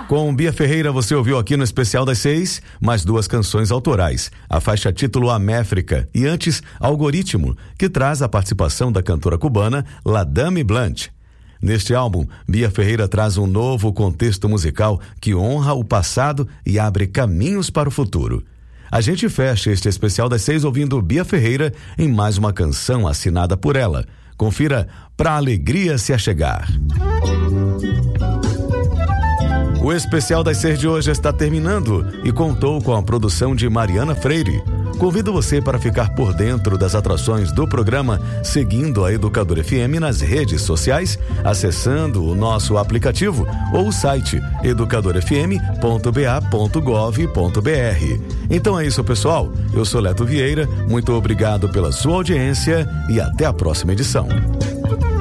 Com Bia Ferreira você ouviu aqui no Especial das 6 mais 2 canções autorais. A faixa título Améfrica e antes Algoritmo, que traz a participação da cantora cubana La Dame Blanche. Neste álbum, Bia Ferreira traz um novo contexto musical que honra o passado e abre caminhos para o futuro. A gente fecha este Especial das 6 ouvindo Bia Ferreira em mais uma canção assinada por ela. Confira Pra Alegria Se Achegar. O Especial das 6 de hoje está terminando e contou com a produção de Mariana Freire. Convido você para ficar por dentro das atrações do programa seguindo a Educadora FM nas redes sociais, acessando o nosso aplicativo ou o site educadorfm.ba.gov.br. Então é isso, pessoal. Eu sou Leto Vieira, muito obrigado pela sua audiência e até a próxima edição.